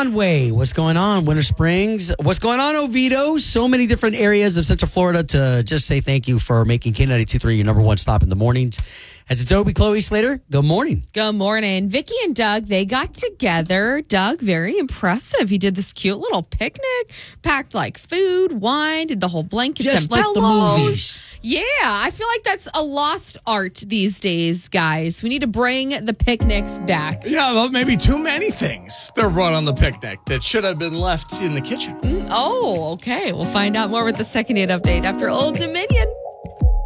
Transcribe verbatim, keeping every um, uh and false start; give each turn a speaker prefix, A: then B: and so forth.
A: Conway. What's going on? Winter Springs. What's going on, Oviedo? So many different areas of Central Florida to just say thank you for making K ninety-two point three your number one stop in the mornings. As it's Toby, Chloe, Slater, good morning.
B: Good morning. Vicky and Doug, they got together. Doug, very impressive. He did this cute little picnic, packed like food, wine, did the whole blankets
A: Just
B: and
A: like
B: pillows.
A: the movies.
B: Yeah, I feel like that's a lost art these days, guys. We need to bring the picnics back.
C: Yeah, well, maybe too many things that were brought on the picnic that should have been left in the kitchen.
B: Mm, oh, okay. We'll find out more with the second date update after Old Dominion.